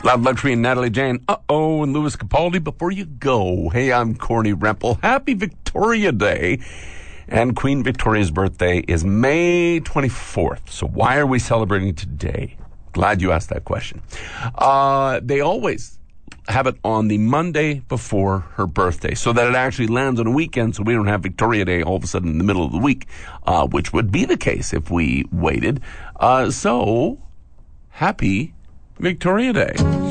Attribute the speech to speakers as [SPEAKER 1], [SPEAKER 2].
[SPEAKER 1] Loud Luxury and Natalie Jane. And Louis Capaldi. Before you go, hey, I'm Corny Rempel. Happy Victoria Day. And Queen Victoria's birthday is May 24th. So why are we celebrating today? Glad you asked that question. They always have it on the Monday before her birthday so that it actually lands on a weekend so we don't have Victoria Day all of a sudden in the middle of the week, which would be the case if we waited. So, happy Victoria Day.